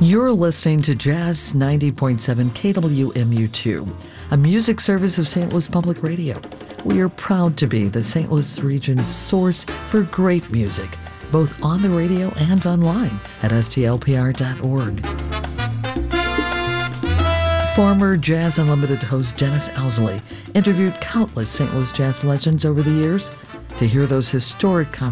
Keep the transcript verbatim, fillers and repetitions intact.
You're listening to Jazz ninety point seven K W M U two, a music service of Saint Louis Public Radio. We are proud to be the Saint Louis region's source for great music, both on the radio and online at S T L P R dot org. Former Jazz Unlimited host Dennis Owsley interviewed countless Saint Louis jazz legends over the years. To hear those historic conversations,